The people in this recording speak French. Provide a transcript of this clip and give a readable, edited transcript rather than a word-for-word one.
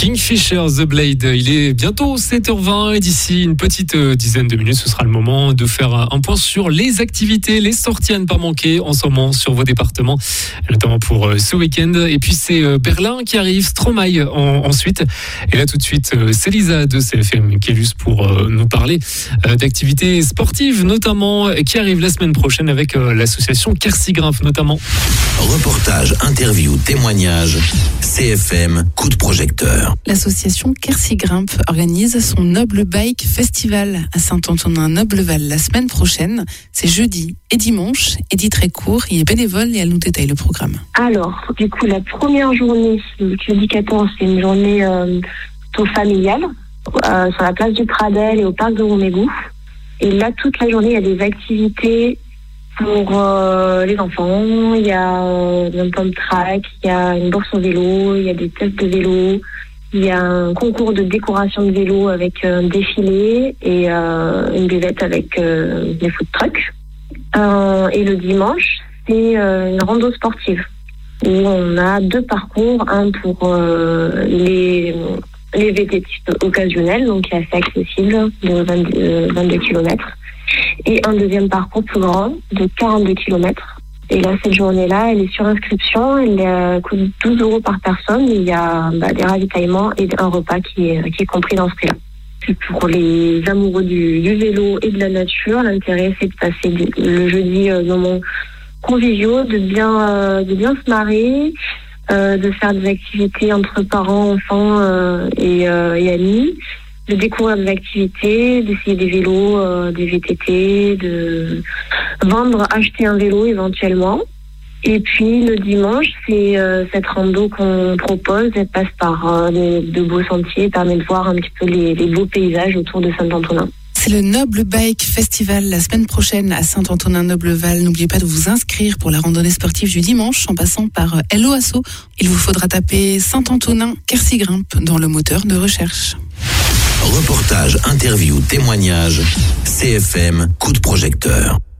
Kingfisher The Blade, il est bientôt 7h20 et d'ici une petite dizaine de minutes, ce sera le moment de faire un point sur les activités, les sorties à ne pas manquer en ce moment sur vos départements, notamment pour ce week-end. Et puis c'est Berlin qui arrive, Stromae ensuite. Et là tout de suite, c'est Lisa de CFM Kélus pour nous parler d'activités sportives notamment qui arrivent la semaine prochaine avec l'association Quercy-Grimpe notamment. Reportage, interview, témoignage, CFM, coup de projecteur. L'association Quercy-Grimpe organise son Noble Bike Festival à Saint-Antonin-Nobleval la semaine prochaine. C'est jeudi et dimanche. Edith Récourt y est bénévole et elle nous détaille le programme. Alors, du coup, la première journée, le jeudi 14, c'est une journée plutôt familiale sur la place du Pradel et au parc de Roumégous. Et là, toute la journée, il y a des activités pour les enfants. Il y a un pump track, il y a une bourse au vélo, il y a des tests de vélo, il y a un concours de décoration de vélo avec un défilé et une buvette avec des food trucks. Et le dimanche, c'est une rando sportive où on a 2 parcours, un pour les VTT occasionnels, donc qui est assez accessible, de 22 km. Et un deuxième parcours plus grand de 42 km. Et là, cette journée-là, elle est sur inscription, elle coûte 12 € par personne. Il y a des ravitaillements et un repas qui est compris dans ce prix-là. C'est pour les amoureux du vélo et de la nature. L'intérêt, c'est de passer le jeudi moments conviviaux, de bien se marrer, de faire des activités entre parents, enfants et amis, de découvrir des activités, d'essayer des vélos, des VTT, de vendre, acheter un vélo éventuellement. Et puis le dimanche, c'est cette rando qu'on propose. Elle passe par de beaux sentiers, permet de voir un petit peu les beaux paysages autour de Saint-Antonin. C'est le Noble Bike Festival la semaine prochaine à Saint-Antonin-Nobleval. N'oubliez pas de vous inscrire pour la randonnée sportive du dimanche en passant par Hello Asso. Il vous faudra taper Saint-Antonin Quercy-Grimpe dans le moteur de recherche. Reportage, interview, témoignage, CFM, coup de projecteur.